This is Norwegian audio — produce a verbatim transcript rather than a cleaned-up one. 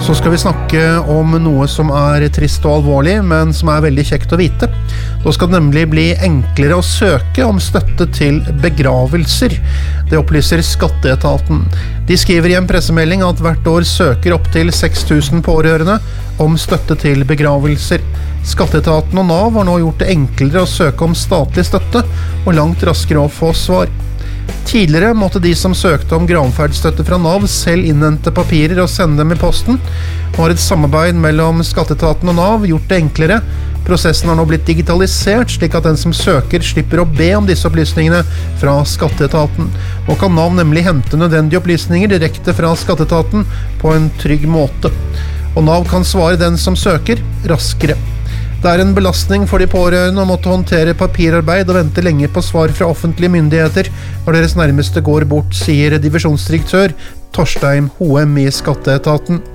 Så skal vi snakke om noe som er trist og alvorlig, men som er veldig kjekt å vite. Da skal det nemlig bli enklere å søke om støtte til begravelser. Det opplyser Skatteetaten. De skriver i en pressemelding at hvert år søker opp til seks tusen pårørende om støtte til begravelser. Skatteetaten og Nav har nå gjort det enklere å søke om statlig støtte, og langt raskere å få svar. Tidligere måtte de som søkte om gravferdsstøtte fra Nav selv innhente papirer og sende dem i posten. Nå har et samarbeid mellom Skatteetaten og Nav gjort det enklere. Prosessen har nå blitt digitalisert, slik at den som søker slipper å be om disse opplysningene fra Skatteetaten. Nå kan Nav nemlig hente nødvendige opplysninger direkte fra Skatteetaten på en trygg måte. Og Nav kan svare den som søker raskere. Det er en belastning for de pårørende å måtte håndtere papirarbeid og vente lenge på svar fra offentlige myndigheter når deres nærmeste går bort, sier divisjonsdirektør Torstein Hoem i Skatteetaten.